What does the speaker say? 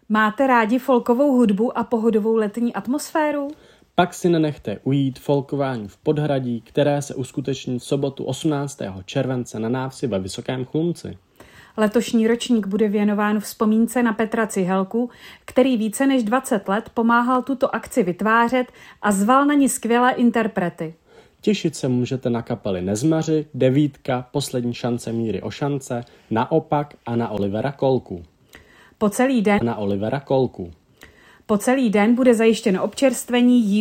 Máte rádi folkovou hudbu a pohodovou letní atmosféru? Pak si nenechte ujít folkování v Podhradí, které se uskuteční v sobotu 18. července na návsi ve Vysokém Chlumci. Letošní ročník bude věnován vzpomínce na Petra Cihelku, který více než 20 let pomáhal tuto akci vytvářet a zval na ní skvělé interprety. Těšit se můžete na kapely Nezmaři, Devítka, Poslední šance Míry Ošance, Naopak a na Olivera Kolku. Po celý den bude zajištěno občerstvení,